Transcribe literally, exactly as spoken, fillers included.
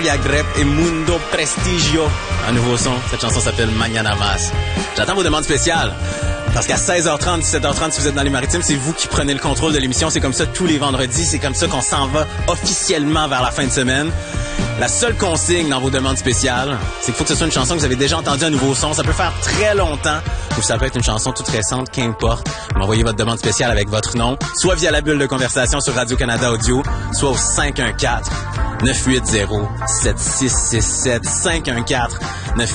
Yagrep et Mundo Prestigio. Un nouveau son. Cette chanson s'appelle Mañana Más. J'attends vos demandes spéciales. Parce qu'à seize heures trente, dix-sept heures trente, si vous êtes dans les maritimes, c'est vous qui prenez le contrôle de l'émission. C'est comme ça tous les vendredis. C'est comme ça qu'on s'en va officiellement vers la fin de semaine. La seule consigne dans vos demandes spéciales, c'est qu'il faut que ce soit une chanson que vous avez déjà entendue, un nouveau son. Ça peut faire très longtemps. Ou ça peut être une chanson toute récente, qu'importe. M'envoyez votre demande spéciale avec votre nom, soit via la bulle de conversation sur Radio-Canada Audio, soit au cinq un quatre, neuf huit zéro, sept six six sept, cinq un quatre, neuf